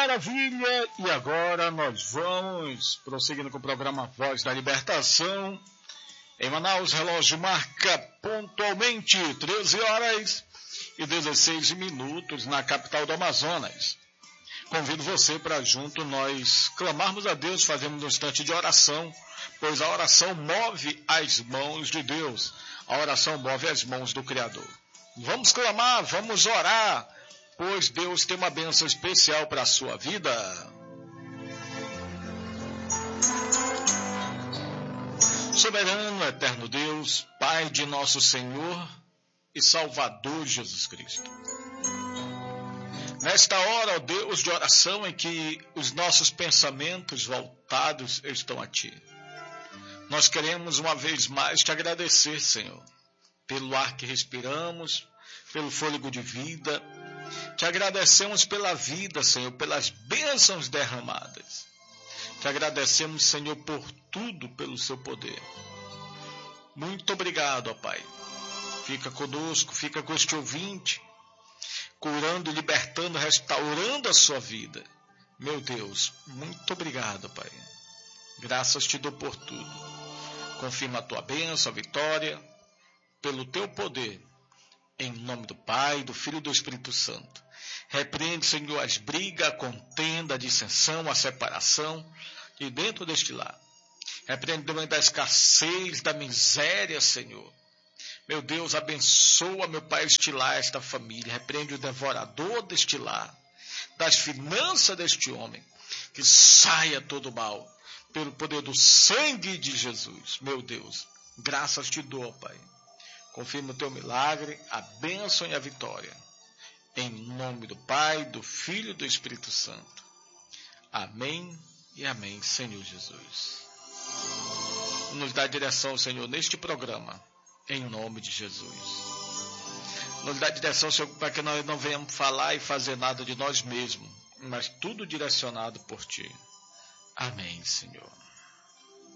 maravilha! E agora nós vamos prosseguindo com o programa Voz da Libertação. Em Manaus, relógio marca pontualmente 13 horas e 16 minutos na capital do Amazonas. Convido você para junto nós clamarmos a Deus, fazemos um instante de oração, pois a oração move as mãos de Deus, a oração move as mãos do Criador. Vamos clamar, vamos orar, pois Deus tem uma bênção especial para a sua vida. Soberano, eterno Deus, Pai de nosso Senhor e Salvador Jesus Cristo. Nesta hora, ó Deus, de oração em que os nossos pensamentos voltados estão a Ti, nós queremos uma vez mais Te agradecer, Senhor, pelo ar que respiramos, pelo fôlego de vida. Te agradecemos pela vida, Senhor, pelas bênçãos derramadas. Te agradecemos, Senhor, por tudo, pelo seu poder. Muito obrigado, ó Pai. Fica conosco, fica com este ouvinte, curando, libertando, restaurando a sua vida. Meu Deus, muito obrigado, Pai. Graças te dou por tudo. Confirma a tua bênção, a vitória, pelo teu poder. Em nome do Pai, do Filho e do Espírito Santo. Repreende, Senhor, as brigas, a contenda, a dissensão, a separação de dentro deste lar. Repreende também da escassez, da miséria, Senhor. Meu Deus, abençoa, meu Pai, este lar, esta família. Repreende o devorador deste lar, das finanças deste homem. Que saia todo mal, pelo poder do sangue de Jesus. Meu Deus, graças te dou, Pai. Confirma o teu milagre, a bênção e a vitória. Em nome do Pai, do Filho e do Espírito Santo. Amém e amém, Senhor Jesus. Nos dá direção, Senhor, neste programa, em nome de Jesus. Nos dá direção, Senhor, para que nós não venhamos falar e fazer nada de nós mesmos, mas tudo direcionado por Ti. Amém, Senhor.